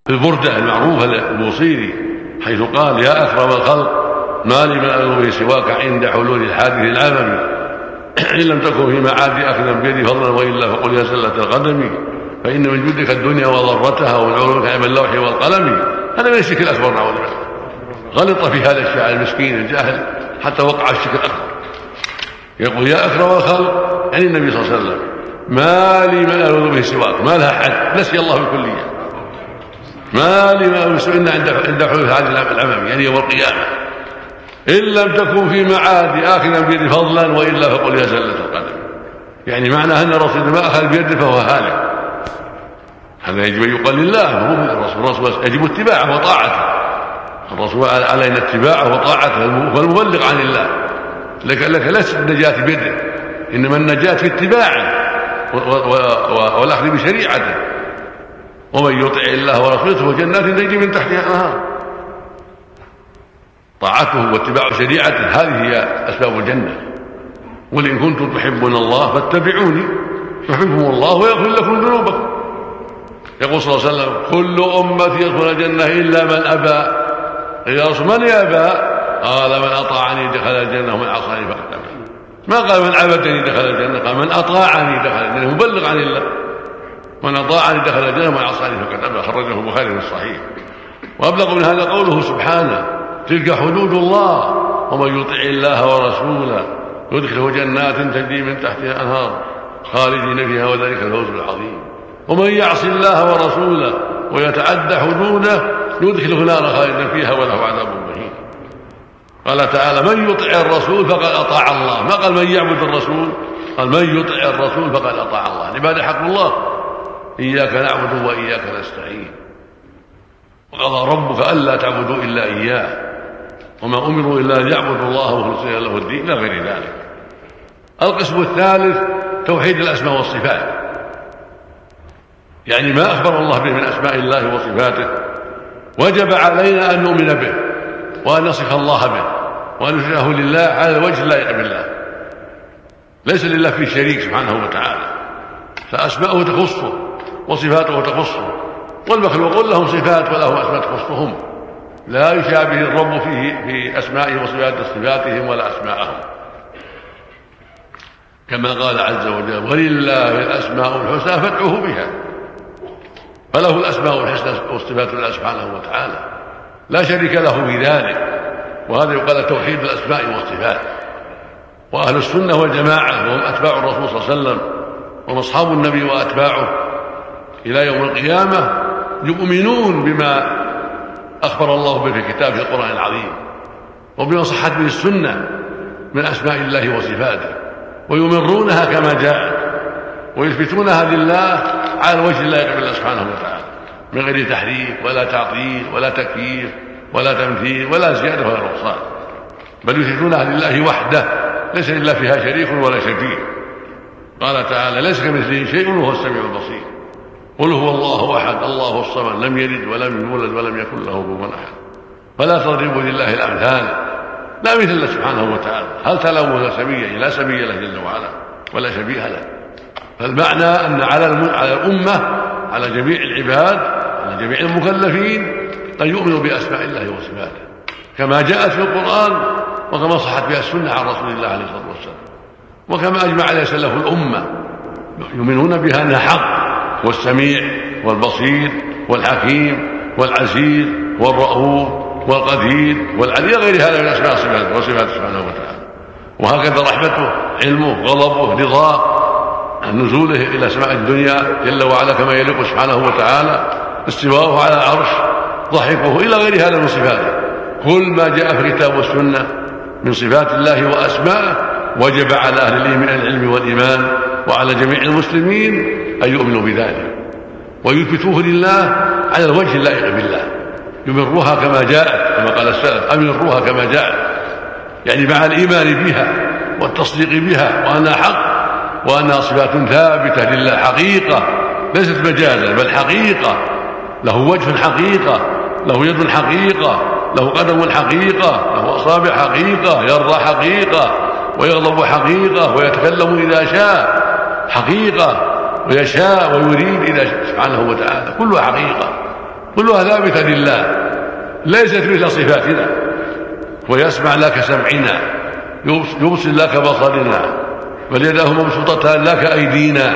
البردة المعروفة للبوصيري حيث قال: يا أكرم الخلق ما لي من ألوه سواك عند حلول الحادث العمم، إن لم تكن في معاد أخذا بيدي فضلا وإلا فقل يا زلة القدم، فإن من جودك الدنيا وضرتها ومن علومك علم اللوح والقلم. هذا من الشرك الأكبر نعوذ بالله. غلط في هذا الشاعر المسكين الجاهل حتى وقع الشرك الأكبر. يقول: يا أكرم الخلق، يعني النبي صلى الله عليه وسلم، ما لي من ألوذ به سواك، ما لها حد، نسي الله بالكلية. ما لي من ألوذ سواك عند حلول هذه العمم، يعني يوم القيامة، إن لم تكن في معاد آخذا بيدي فضلا وإلا فقل يا زلة القدم. يعني معنى أن الرسول ما أخذ بيده فهو هالك. هذا يجب أن يقال لله، مو الرسول يجب اتباعه وطاعته. الرسول علينا اتباعه وطاعته، والمبلغ عن الله. لك ليست النجاة بيده، إنما النجاة في اتباعه والأخذ بشريعته. ومن يطع الله ورسوله فجنات تجري من تحتها الأنهار. طاعته واتباع شريعته هذه هي أسباب الجنة. قل إن كنتم تحبون الله فاتبعوني يحببكم الله ويغفر لكم ذنوبكم. يقول صلى الله عليه وسلم: كل أمتي يدخل الجنة إلا من أبى. يا رسول من يأبى؟ قال: من أطاعني دخل الجنة ومن عصاني فقد أبى. ما قال من عبدني دخل الجنة، قال من أطاعني دخل الجنة، مبلغ عن الله. من أطاعني دخل الجنة ومن عصاني فقد أبى. خرجه البخاري في الصحيح. وأبلغ من هذا قوله سبحانه: تلك حدود الله ومن يطع الله ورسوله يدخله جنات تجري من تحتها الأنهار خالدين فيها وذلك الفوز العظيم. ومن يعص الله ورسوله ويتعدى حدوده يدخله نار خالدا فيها وله عذاب مهين. قال تعالى: من يطع الرسول فقد أطاع الله. ما قال من يعبد الرسول، قال من يطع الرسول فقد أطاع الله. العبادة حق الله، إياك نعبد وإياك نستعين. وقضى ربك ألا تعبدوا إلا إياه وما أمروا إلا أن يعبدوا الله مخلصين له الدين لا غير ذلك. القسم الثالث توحيد الأسماء والصفات، يعني ما أخبر الله به من أسماء الله وصفاته وجب علينا أن نؤمن به وأن نصف الله به وأن نشركه لله على الوجه اللائق بالله. ليس لله في شريك سبحانه وتعالى، فأسماءه تخصه وصفاته تخصه، والمخلوقون لهم صفات ولهم أسماء تخصهم، لا يشابه الرب فيه في أسمائه وصفاته صفاتهم ولا أسماءهم. كما قال عز وجل: ولله الأسماء الحسنى فادعوه بها. فله الأسماء الحسنى والصفات لله سبحانه وتعالى، لا شريك له في ذلك. وهذا يقال توحيد الأسماء والصفات. وأهل السنة والجماعة وهم أتباع الرسول صلى الله عليه وسلم وهم أصحاب النبي وأتباعه إلى يوم القيامة يؤمنون بما أخبر الله به في كتابه القرآن العظيم وبما صحت به السنة من أسماء الله وصفاته، ويمرونها كما جاءت ويثبتونها لله على الوجه اللائق بالله سبحانه وتعالى من غير تحريف ولا تعطيل ولا تكييف ولا تمثيل ولا زيادة ولا نقصان، بل يثبتونها لله وحده ليس لله فيها شريك ولا شبيه. قال تعالى: ليس كمثله شيء وهو السميع البصير. قل هو الله أحد الله الصمد لم يلد ولم يولد ولم يكن له كفوا أحد. فلا تضربوا لله الأمثال، لا مثل الله سبحانه وتعالى. هل تلوه سميا؟ لا سمي له جل وعلا ولا شبيه له. فالمعنى أن على الأمة، على جميع العباد، على جميع المكلفين أن يؤمنوا بأسماء الله وصفاته كما جاءت في القرآن وكما صحت بها السنة عن رسول الله عليه الصلاة والسلام، وكما أجمع عليه سلف الأمة يؤمنون بها أنها حق، والسميع والبصير والحكيم والعزيز والرؤوف والقدير والعلي غير هذا من أسماء وصفاته سبحانه وتعالى. وهكذا رحمته، علمه، غضبه، رضاه، نزوله إلى سماء الدنيا جل وعلا كما يليق سبحانه وتعالى، استواءه على العرش، ضحكه، إلى غير هذا من صفاته. كل ما جاء في الكتاب والسنة من صفات الله وأسمائه وجب على أهل العلم والإيمان وعلى جميع المسلمين أن يؤمنوا بذلك ويثبتوه لله على الوجه اللائق بالله، يمروها كما جاءت كما قال السلف: أمروها كما جاءت، يعني مع الإيمان بها والتصديق بها وأنها حق وأنها صفات ثابتة لله حقيقة ليست مجازا بل حقيقة. له وجه حقيقة، له يد حقيقة، له قدم حقيقة، له أصابع حقيقة، يرضى حقيقة ويغضب حقيقة ويتكلم إذا شاء حقيقة ويشاء ويريد إذا سبحانه وتعالى، كلها حقيقة. كلها ثابتة لله ليست مثل صفاتنا. ويسمع لا كسمعنا، يبصر لا كبصرنا، بل يداه مبسوطتان لا كأيدينا،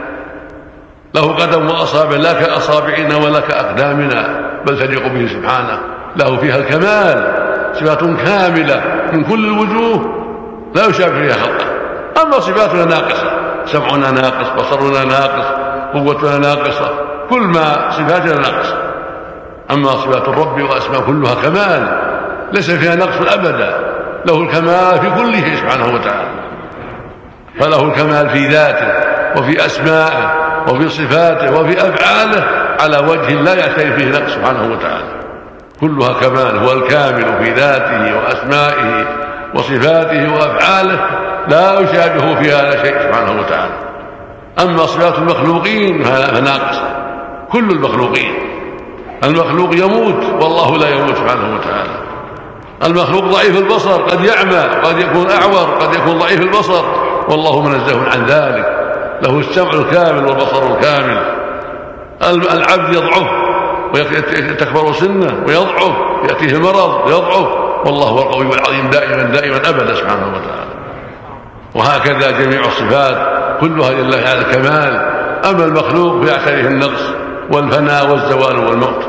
له قدم وأصابع لا كأصابعنا ولا كأقدامنا، بل تليق به سبحانه، له فيها الكمال، صفات كاملة من كل الوجوه لا يشابه فيها خلقه. أما صفاتنا ناقصة، سمعنا ناقص، بصرنا ناقص، قوتنا ناقصة، كل ما صفاتنا ناقصة. أما صفات الرب وأسماء كلها كمال ليس فيها نقص أبدا، له الكمال في كل شيء سبحانه وتعالى، فله الكمال في ذاته وفي أسمائه وفي صفاته وفي أفعاله على وجه لا يعترف فيه نقص سبحانه وتعالى، كلها كمال. هو الكامل في ذاته وأسمائه وصفاته وأفعاله لا يشابه فيها شيء سبحانه وتعالى. أما صفات المخلوقين فناقصة، كل المخلوقين، المخلوق يموت والله لا يموت سبحانه وتعالى. المخلوق ضعيف البصر، قد يعمى، قد يكون أعور، قد يكون ضعيف البصر، والله منزه عن ذلك، له السمع الكامل والبصر الكامل. العبد يضعف وتكبر سنه ويضعف، يأتيه المرض يضعف، والله هو القوي العظيم دائما أبدا سبحانه وتعالى. وهكذا جميع الصفات كلها لله على الكمال. أما المخلوق فيعتريه النقص والفناء والزوال والموت.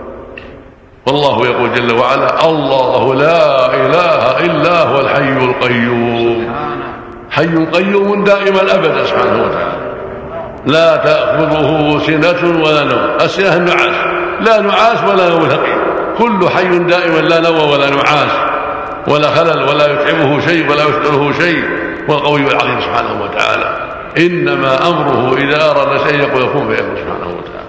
والله يقول جل وعلا: الله لا إله إلا هو الحي القيوم، حي قيوم دائما أبدا سبحانه وتعالى، لا تأخذه سنة ولا نوم. السنة النعاس، لا نعاس ولا نوم ثقيل، كل حي دائما لا نوم ولا نعاس ولا خلل ولا يتعبه شيء ولا يشغله شيء، والقوي العظيم سبحانه وتعالى. إنما أمره إذا أراد شيئا يقول كن فيكون سبحانه وتعالى.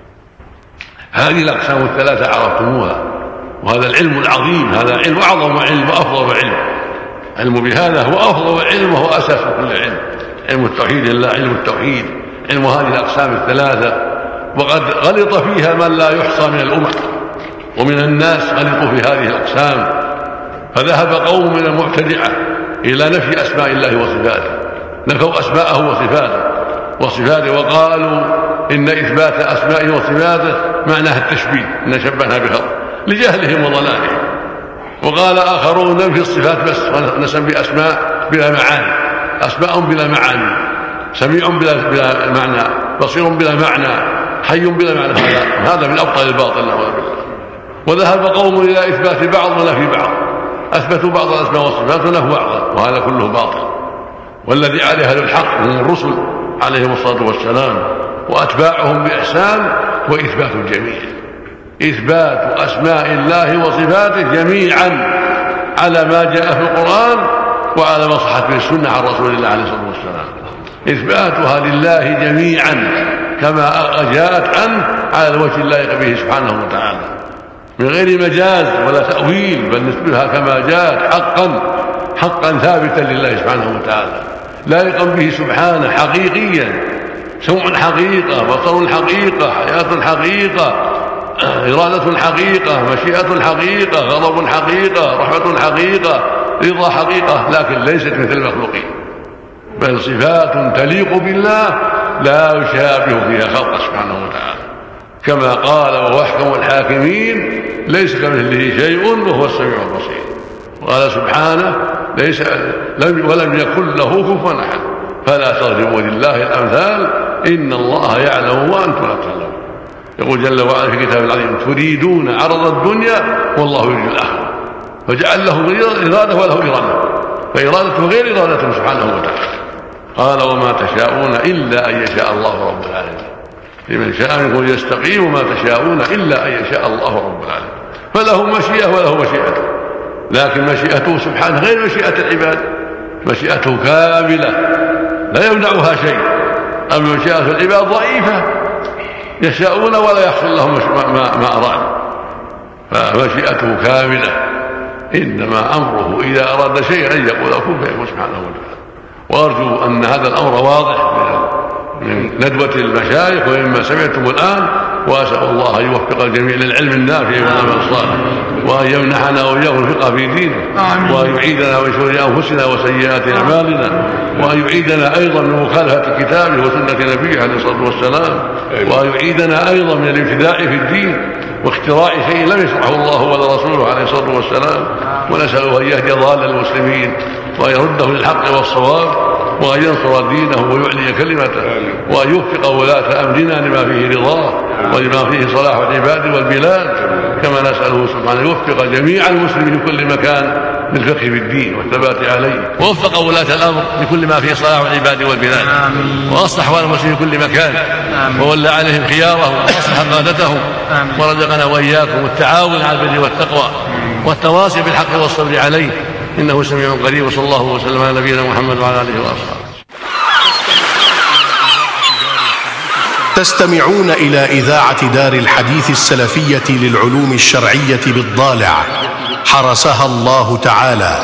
هذه الأقسام الثلاثة عرفتموها، وهذا العلم العظيم، هذا علم أعظم علم وأفضل علم. علم بهذا هو أفضل علم وهو أساس كل علم، علم التوحيد لله، علم التوحيد، علم هذه الأقسام الثلاثة. وقد غلط فيها من لا يحصى من الأمم، ومن الناس غلطوا في هذه الأقسام، فذهب قوم من المبتدعة إلى نفي أسماء الله وصفاته، نفوا أسماءه وصفاته وقالوا إن إثبات أسمائه وصفاته معناها التشبيه، إن شبهنا بخلق، لجهلهم وضلالهم. وقال آخرون ننفي الصفات بس ونسمي أسماء بلا معاني، أسماء بلا معاني، سميع بلا معنى، بصير بلا معنى، حي بلا معنى. هذا من أبطال الباطل نعوذ بالله. وذهب قوم إلى إثبات بعض ونفي بعض، أثبتوا بعض الأسماء والصفات ونفوا بعضا، وهذا كله باطل. والذي عليه أهل الحق من الرسل عليهم الصلاة والسلام وأتباعهم بإحسان وإثبات الجميع، إثبات أسماء الله وصفاته جميعا على ما جاء في القرآن وعلى ما صحت به السنة عن رسول الله عليه الصلاة والسلام، إثباتها لله جميعا كما جاءت عنه على الوجه اللائق به سبحانه وتعالى، من غير مجاز ولا تأويل، بل نثبتها كما جاءت حقا ثابتا لله سبحانه وتعالى، لائقا به سبحانه حقيقيا، سمع حقيقة، بصر حقيقة، حياة حقيقة، إرادة حقيقة، مشيئة حقيقة، غضب حقيقة، رحمة حقيقة، رضا حقيقة، لكن ليست مثل المخلوقين، بل صفات تليق بالله لا يشابه فيها خلقه سبحانه وتعالى، كما قال: وهو أحكم الحاكمين ليس كمثله شيء وهو السميع البصير. وقال سبحانه: ولم يكن له كفوا أحد، فلا تضربوا لله الأمثال إن الله يعلم وأنتم لا تعلمون. يقول جل وعلا في كتابه العظيم: تريدون عرض الدنيا والله يريد الآخرة، فجعل له إرادة وله إرادة، فإرادته غير إرادته سبحانه وتعالى. قال: وما تشاءون إلا أن يشاء الله رب العالمين، لمن شاء منكم يستقيم، وما تشاءون إلا أن يشاء الله رب العالمين. فله مشيئة وله مشيئته، لكن مشيئته سبحانه غير مشيئة العباد، مشيئته كاملة لا يمنعها شيء. أما مشيئة العباد ضعيفة، يشاءون ولا يحصل لهم ما أراد، فمشيئته كاملة. إنما أمره إذا أراد شيئا أن يقول كن فيكون سبحانه وتعالى. وأرجو أن هذا الأمر واضح من ندوة المشايخ ومما سمعتم الآن، وأسأل الله أن يوفق الجميع للعلم النافع والعمل الصالح، وأن يمنحنا وإياكم الفقه في دينه، وأن يعيدنا من شرور أنفسنا وسيئات أعمالنا، وأن يعيدنا أيضا من مخالفة كتابه وسنة نبيه عليه الصلاة والسلام، وأن يعيدنا أيضا من الابتداع في الدين واختراع شيء لم يشرعه الله ولا رسوله عليه الصلاة والسلام. ونسأله أن يهدي ضال المسلمين وأن يرده للحق والصواب وأن ينصر دينه ويعلي كلمته وأن يوفق ولاة أمرنا لما فيه رضاه ولما فيه صلاح العباد والبلاد، كما نسأله سبحانه يوفق جميع المسلمين في كل مكان للفقه في الدين والثبات عليه، ووفق ولاة الأمر لكل ما فيه صلاح العباد والبلاد، وأصلح أحوال المسلمين في كل مكان، وولى عليهم خيارهم وأصلح قادتهم، ورزقنا وإياكم التعاون على البر والتقوى والتواصي بالحق والصبر عليه، إنه سميع قريب. وصلى الله وسلم على نبينا محمد وعلى آله وأصحابه. تستمعون إلى إذاعة دار الحديث السلفية للعلوم الشرعية بالضالع حرسها الله تعالى.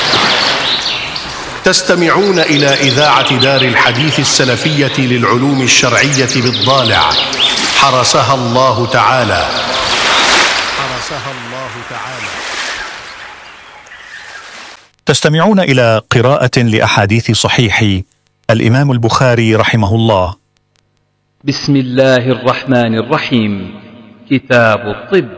تستمعون إلى إذاعة دار الحديث السلفية للعلوم الشرعية بالضالع حرسها الله تعالى. حرسها الله تعالى. تستمعون إلى قراءة لأحاديث صحيح الإمام البخاري رحمه الله. بسم الله الرحمن الرحيم. كتاب الطب.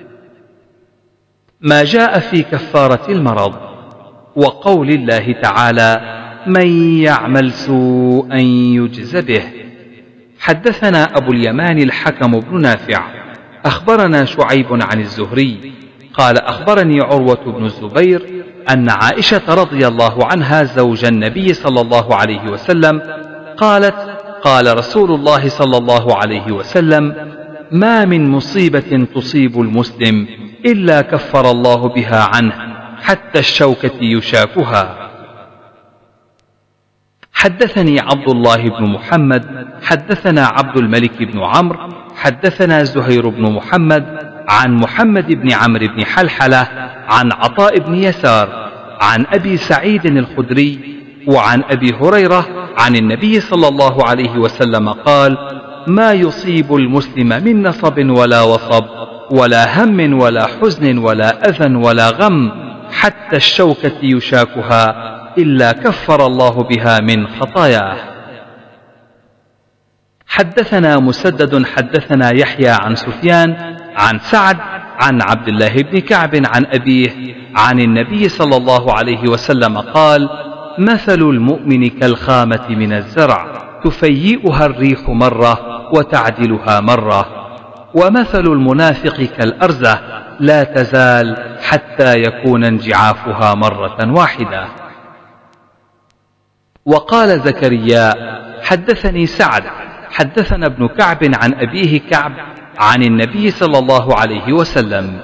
ما جاء في كفارة المرض، وقول الله تعالى: من يعمل سوءا يجز به. حدثنا أبو اليمان الحكم بن نافع أخبرنا شعيب عن الزهري قال: أخبرني عروة بن الزبير أن عائشة رضي الله عنها زوج النبي صلى الله عليه وسلم قالت: قال رسول الله صلى الله عليه وسلم: ما من مصيبة تصيب المسلم إلا كفر الله بها عنه حتى الشوكة يشاكها. حدثني عبد الله بن محمد حدثنا عبد الملك بن عمرو حدثنا زهير بن محمد عن محمد بن عمرو بن حلحلة عن عطاء بن يسار عن أبي سعيد الخدري وعن أبي هريرة عن النبي صلى الله عليه وسلم قال: ما يصيب المسلم من نصب ولا وصب ولا هم ولا حزن ولا أذى ولا غم حتى الشوكة يشاكها إلا كفر الله بها من خطاياه. حدثنا مسدد حدثنا يحيى عن سفيان عن سعد عن عبد الله بن كعب عن أبيه عن النبي صلى الله عليه وسلم قال: مثل المؤمن كالخامة من الزرع تفيئها الريح مرة وتعدلها مرة، ومثل المنافق كالأرزة لا تزال حتى يكون انجعافها مرة واحدة. وقال زكريا: حدثني سعد حدثنا ابن كعب عن أبيه كعب عن النبي صلى الله عليه وسلم.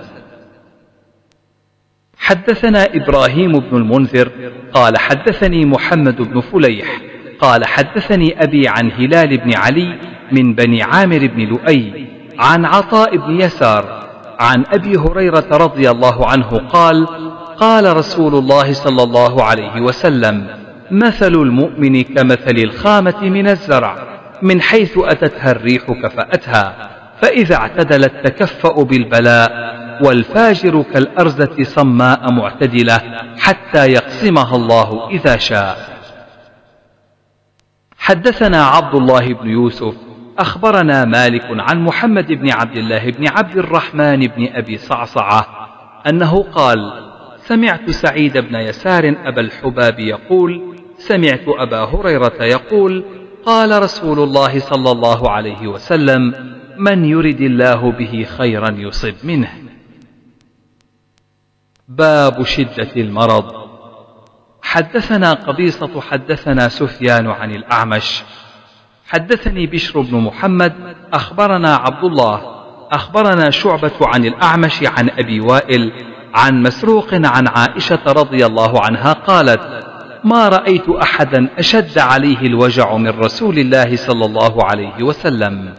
حدثنا إبراهيم بن المنذر قال: حدثني محمد بن فليح قال: حدثني أبي عن هلال بن علي من بني عامر بن لؤي عن عطاء بن يسار عن أبي هريرة رضي الله عنه قال: قال رسول الله صلى الله عليه وسلم: مثل المؤمن كمثل الخامة من الزرع من حيث أتتها الريح كفأتها، فإذا اعتدلت تكفأ بالبلاء، والفاجر كالأرزة صماء معتدلة حتى يقسمها الله إذا شاء. حدثنا عبد الله بن يوسف أخبرنا مالك عن محمد بن عبد الله بن عبد الرحمن بن أبي صعصعة أنه قال: سمعت سعيد بن يسار أبا الحباب يقول: سمعت أبا هريرة يقول: قال رسول الله صلى الله عليه وسلم: من يرد الله به خيرا يصب منه. باب شدة المرض. حدثنا قبيصة حدثنا سفيان عن الأعمش حدثني بشر بن محمد أخبرنا عبد الله أخبرنا شعبة عن الأعمش عن أبي وائل عن مسروق عن عائشة رضي الله عنها قالت: ما رأيت أحدا أشد عليه الوجع من رسول الله صلى الله عليه وسلم.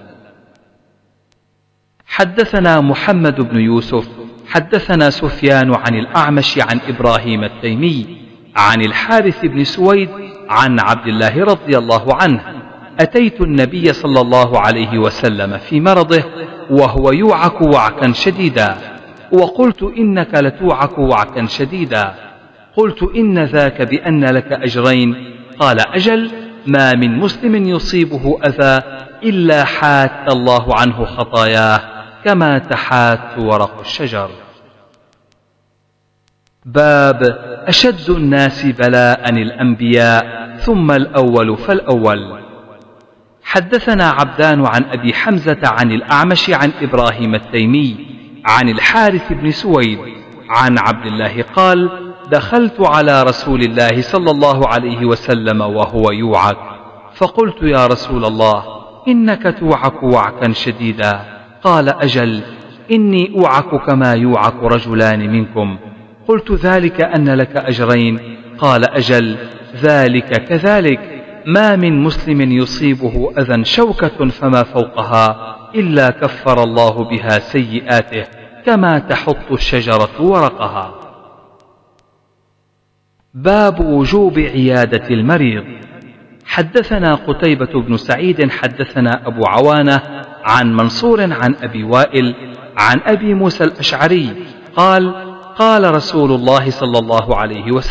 حدثنا محمد بن يوسف حدثنا سفيان عن الأعمش عن إبراهيم التيمي عن الحارث بن سويد عن عبد الله رضي الله عنه: أتيت النبي صلى الله عليه وسلم في مرضه وهو يوعك وعكا شديدا، وقلت: إنك لتوعك وعكا شديدا. قلت: إن ذاك بأن لك أجرين، قال أجل، ما من مسلم يصيبه أذى إلا حات الله عنه خطاياه كما تحات ورق الشجر. باب أشد الناس بلاء الأنبياء ثم الأول فالأول. حدثنا عبدان عن أبي حمزة عن الأعمش عن إبراهيم التيمي عن الحارث بن سويد عن عبد الله قال: دخلت على رسول الله صلى الله عليه وسلم وهو يوعك، فقلت: يا رسول الله، إنك توعك وعكا شديدا. قال: أجل، إني أوعك كما يوعك رجلان منكم. قلت: ذلك أن لك أجرين. قال: أجل، ذلك كذلك، ما من مسلم يصيبه أذى شوكة فما فوقها إلا كفر الله بها سيئاته كما تحط الشجرة ورقها. باب وجوب عيادة المريض. حدثنا قتيبة بن سعيد حدثنا أبو عوانة عن منصور عن أبي وائل عن أبي موسى الأشعري قال: قال رسول الله صلى الله عليه وسلم: